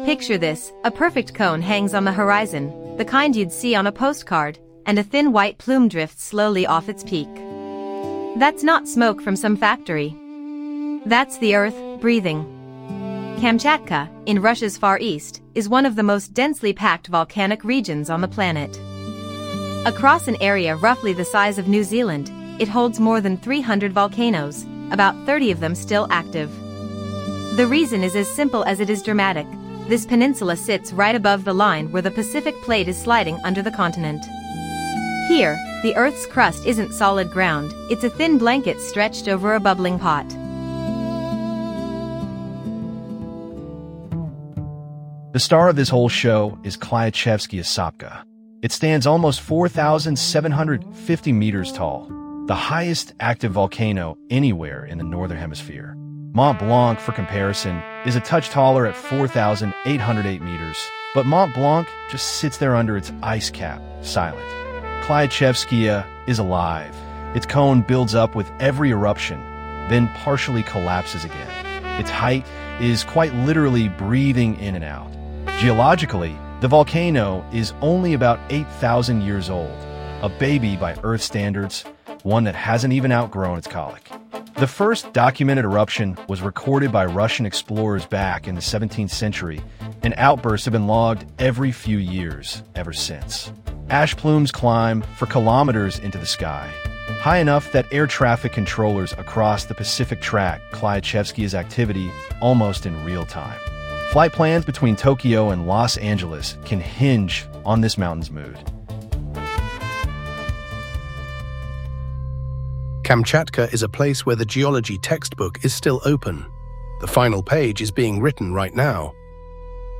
Picture this, a perfect cone hangs on the horizon, the kind you'd see on a postcard, and a thin white plume drifts slowly off its peak. That's not smoke from some factory. That's the Earth, breathing. Kamchatka, in Russia's far east, is one of the most densely packed volcanic regions on the planet. Across an area roughly the size of New Zealand, it holds more than 300 volcanoes, about 30 of them still active. The reason is as simple as it is dramatic. This peninsula sits right above the line where the Pacific plate is sliding under the continent. Here, the Earth's crust isn't solid ground, it's a thin blanket stretched over a bubbling pot. The star of this whole show is Klyachevskaya Sopka. It stands almost 4,750 meters tall, the highest active volcano anywhere in the Northern Hemisphere. Mont Blanc, for comparison, is a touch taller at 4,808 meters, but Mont Blanc just sits there under its ice cap, silent. Klyachevskaya is alive. Its cone builds up with every eruption, then partially collapses again. Its height is quite literally breathing in and out. Geologically, the volcano is only about 8,000 years old, a baby by Earth standards, one that hasn't even outgrown its colic. The first documented eruption was recorded by Russian explorers back in the 17th century, and outbursts have been logged every few years ever since. Ash plumes climb for kilometers into the sky, high enough that air traffic controllers across the Pacific track Klyachevskaya's activity almost in real time. Flight plans between Tokyo and Los Angeles can hinge on this mountain's mood. Kamchatka is a place where the geology textbook is still open. The final page is being written right now.